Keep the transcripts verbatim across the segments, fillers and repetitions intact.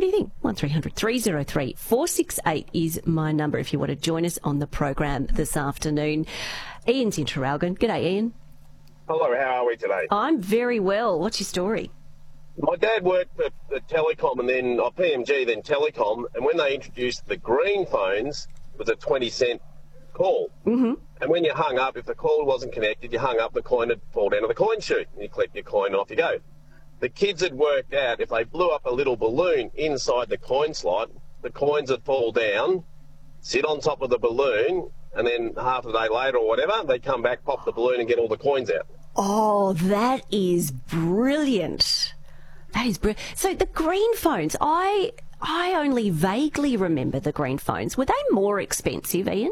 do you think? one three hundred three oh three four six eight is my number if you want to join us on the program this afternoon. Ian's in Traralgon. G'day, Ian. Hello, how are we today? I'm very well. What's your story? My dad worked for, for Telecom and then oh, P M G, then Telecom, and when they introduced the green phones, it was a twenty cent call. Mm-hmm. And when you hung up, if the call wasn't connected, you hung up, the coin would fall down to the coin chute, and you collect your coin and off you go. The kids had worked out if they blew up a little balloon inside the coin slot, the coins would fall down, sit on top of the balloon, and then half a day later or whatever, they'd come back, pop the balloon and get all the coins out. Oh, that is brilliant. That is brilliant. So the green phones, I I only vaguely remember the green phones. Were they more expensive, Ian?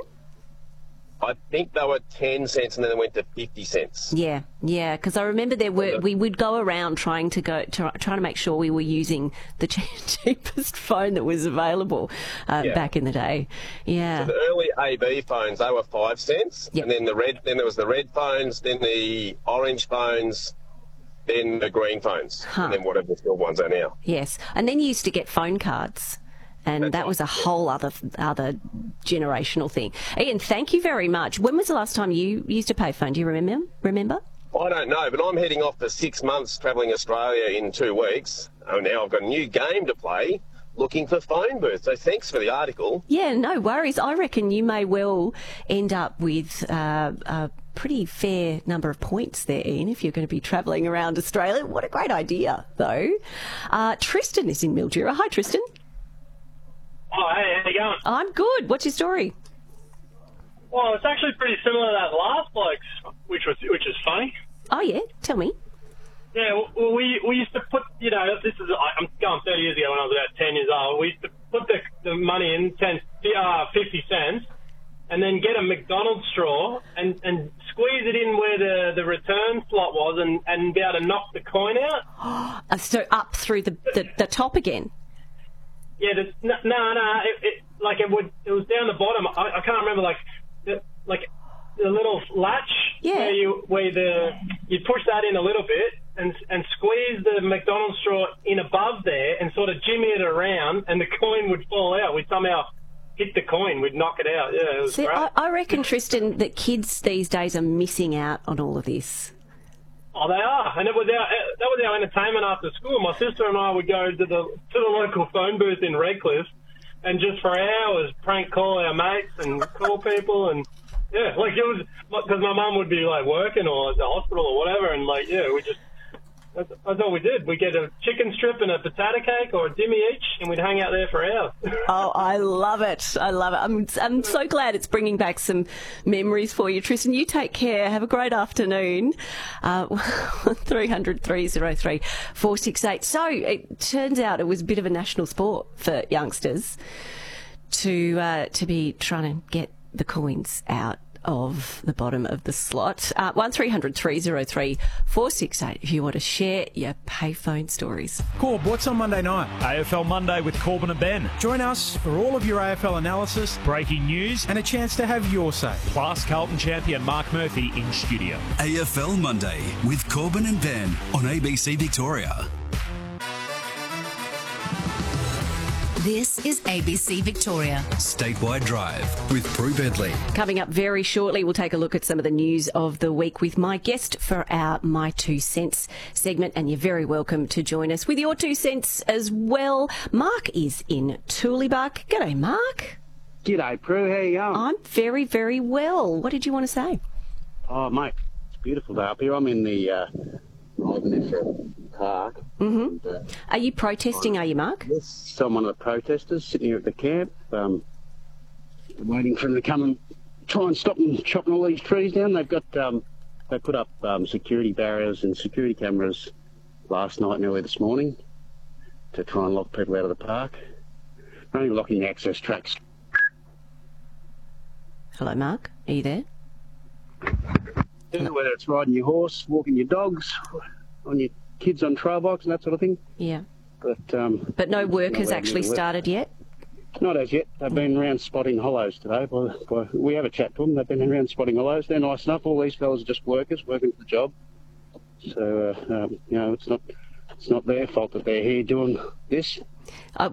I think they were ten cents and then they went to fifty cents. Yeah, yeah, because I remember there were, we would go around trying to go, to, trying to make sure we were using the cheapest phone that was available uh, Yeah. back in the day. Yeah. So the early A B phones, they were five cents, Yep. and then the red, then there was the red phones, then the orange phones, then the green phones, Huh. and then whatever the silver ones are now. Yes, and then you used to get phone cards, and That's that right, was a yeah. whole other other generational thing. Ian, thank you very much. When was the last time you used to pay phone? Do you remember? Remember? I don't know, but I'm heading off for six months travelling Australia in two weeks. Oh, now I've got a new game to play, looking for phone booths. So thanks for the article. Yeah, no worries. I reckon you may well end up with uh, a pretty fair number of points there, Ian, if you're going to be travelling around Australia. What a great idea, though. Uh, Tristan is in Mildura. Hi, Tristan. Oh, hey, how you going? I'm good. What's your story? Well, it's actually pretty similar to that last bloke's, which was which is funny. Oh, yeah? Tell me. Yeah, well, we we used to put, you know, this is I'm going thirty years ago when I was about ten years old. We used to put the, the money in ten, uh, fifty cents, and then get a McDonald's straw and, and squeeze it in where the, the return slot was, and, and be able to knock the coin out. Uh, so up through the, the, the top again. Yeah, the, no, no, no it, it, like it would, it was down the bottom. I, I can't remember, like, the, like the little latch Yeah. where you where the you push that in a little bit and and squeeze the McDonald's straw in above there and sort of jimmy it around, and the coin would fall out. We'd somehow hit the coin, we'd knock it out. Yeah, it was See, great. I, I reckon, Tristan, that kids these days are missing out on all of this. Oh, they are, and it was our that was our entertainment after school. My sister and I would go to the to the local phone booth in Redcliffe, and just for hours prank call our mates and call people, and yeah, like it was because my mum would be like working or at the hospital or whatever, and like yeah, we just that's, that's all we did. We get a chicken strip and a potato cake or a dimmy each, and we'd hang out there for hours. Oh, I love it. I love it. I'm, I'm so glad it's bringing back some memories for you. Tristan, you take care. Have a great afternoon. Uh, three hundred three oh three four six eight. So it turns out it was a bit of a national sport for youngsters to uh, to be trying to get the coins out of the bottom of the slot. Uh, one three hundred three oh three four six eight if you want to share your payphone stories. Corb, what's on Monday night? A F L Monday with Corbin and Ben. Join us for all of your A F L analysis Breaking news, and a chance to have your say. plus Carlton champion Mark Murphy in studio. A F L Monday with Corbin and Ben on A B C Victoria. This is A B C Victoria. Statewide Drive with Prue Bedley. Coming up very shortly, we'll take a look at some of the news of the week with my guest for our My Two Cents segment, and you're very welcome to join us with your two cents as well. Mark is in Tooleybuck. G'day, Mark. G'day, Prue. How you going? I'm very, very well. What did you want to say? Oh, mate, it's a beautiful day up here. I'm in the uh, Ivanessa Park. Mm-hmm. And, uh, Are you protesting, are you, Mark? yes, I'm one of the protesters sitting here at the camp, um, waiting for them to come and try and stop them chopping all these trees down. They've got um, they put up um, security barriers and security cameras last night and early this morning to try and lock people out of the park. They're only locking the access tracks. Hello, Mark. Are you there? Whether it's riding your horse, walking your dogs, on your kids on trail bikes and that sort of thing. Yeah. But um, But no work not has allowed actually to work. started yet? Not as yet. They've been around spotting hollows today. By, by, we have a chat to them. They've been around spotting hollows. They're nice enough. All these fellas are just workers working for the job. So uh, um, you know, it's not it's not their fault that they're here doing this. Uh,